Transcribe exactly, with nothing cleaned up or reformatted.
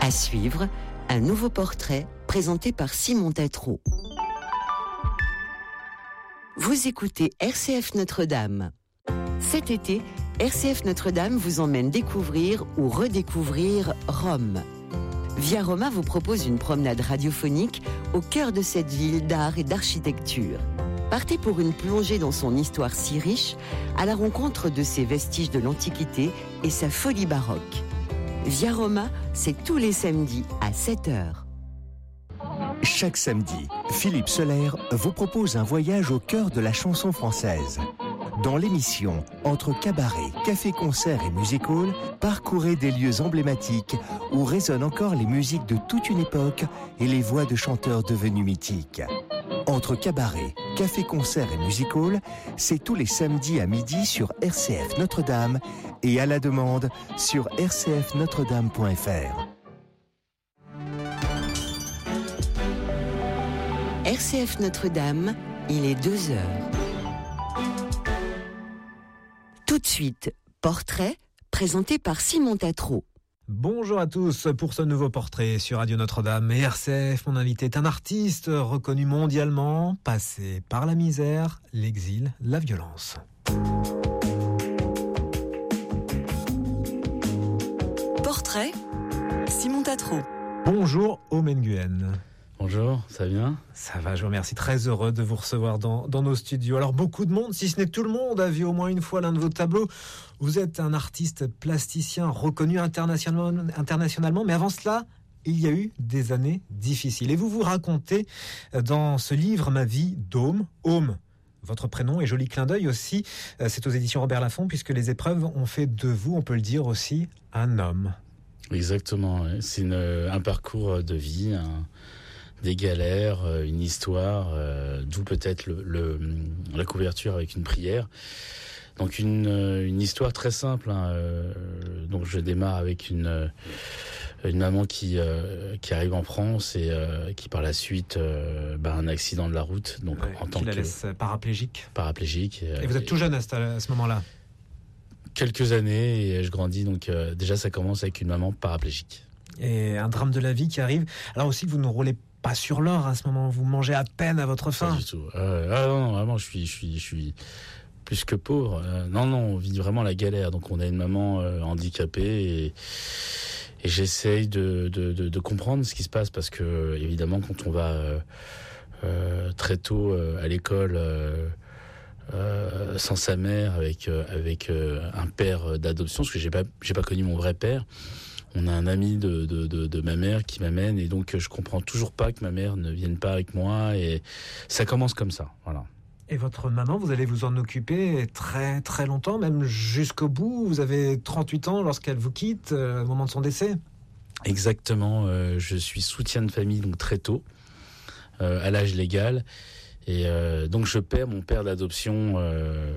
À suivre, un nouveau portrait présenté par Simon Tatro. Vous écoutez R C F Notre-Dame. Cet été, R C F Notre-Dame vous emmène découvrir ou redécouvrir Rome. Via Roma vous propose une promenade radiophonique au cœur de cette ville d'art et d'architecture. Partez pour une plongée dans son histoire si riche, à la rencontre de ses vestiges de l'Antiquité et sa folie baroque. Via Roma, c'est tous les samedis à sept heures. Chaque samedi, Philippe Soler vous propose un voyage au cœur de la chanson française. Dans l'émission Entre cabaret, café-concert et music-hall, parcourez des lieux emblématiques où résonnent encore les musiques de toute une époque et les voix de chanteurs devenus mythiques. Entre cabaret, café-concert et music-hall, c'est tous les samedis à midi sur R C F Notre-Dame et à la demande sur r c f notre dame point f r. R C F Notre-Dame, il est deux heures. Tout de suite, portrait présenté par Simon Tatro. Bonjour à tous pour ce nouveau portrait sur Radio Notre-Dame et R C F. Mon invité est un artiste reconnu mondialement, passé par la misère, l'exil, la violence. Portrait, Simon Tatro. Bonjour Omen Nguyen. Bonjour, ça va bien ? Ça va, je vous remercie. Très heureux de vous recevoir dans, dans nos studios. Alors, beaucoup de monde, si ce n'est tout le monde, a vu au moins une fois l'un de vos tableaux. Vous êtes un artiste plasticien reconnu internationalement, internationalement, mais avant cela, il y a eu des années difficiles. Et vous vous racontez dans ce livre, Ma vie d'Aume, Aume, votre prénom et joli clin d'œil aussi. C'est aux éditions Robert Laffont, puisque les épreuves ont fait de vous, on peut le dire aussi, un homme. Exactement, c'est une, un parcours de vie, un... des galères, une histoire, euh, d'où peut-être le, le, la couverture avec une prière. Donc une, une histoire très simple. Hein, euh, donc je démarre avec une, une maman qui, euh, qui arrive en France et euh, qui par la suite euh, bah, un accident de la route. Donc ouais, en tant qui la que laisse paraplégique. Paraplégique. Et, et vous êtes tout jeune à ce, à ce moment-là. Quelques années et je grandis. Donc euh, déjà ça commence avec une maman paraplégique. Et un drame de la vie qui arrive. Alors aussi vous ne roulez pas sur l'or à ce moment, vous mangez à peine à votre faim. Pas du tout. Euh, ah non, non, vraiment, je suis, je suis, je suis plus que pauvre. Euh, non, non, on vit vraiment la galère. Donc, on a une maman euh, handicapée et, et j'essaye de, de, de, de comprendre ce qui se passe parce que, évidemment, quand on va euh, euh, très tôt euh, à l'école euh, euh, sans sa mère, avec euh, avec euh, un père d'adoption, parce que j'ai pas, j'ai pas connu mon vrai père. On a un ami de, de, de, de ma mère qui m'amène et donc je comprends toujours pas que ma mère ne vienne pas avec moi et ça commence comme ça, voilà. Et votre maman, vous allez vous en occuper très très longtemps, même jusqu'au bout. Vous avez trente-huit ans lorsqu'elle vous quitte, euh, au moment de son décès. Exactement, euh, je suis soutien de famille donc très tôt, euh, à l'âge légal et euh, donc je perds mon père d'adoption euh,